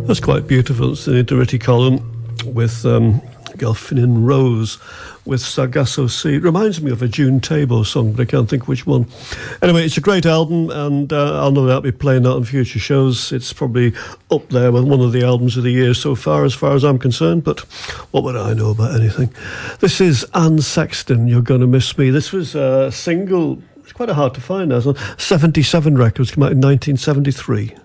That's quite beautiful. It's the Doherty column with Gelfinin Rose with Sargasso Sea. It reminds me of a June Tabor song, but I can't think which one. Anyway, it's a great album, and I'll no doubt be playing that on future shows. It's probably up there with one of the albums of the year so far as I'm concerned, but what would I know about anything? This is Anne Sexton, You're Gonna Miss Me. This was a single, it's quite hard to find now, 77 records, came out in 1973.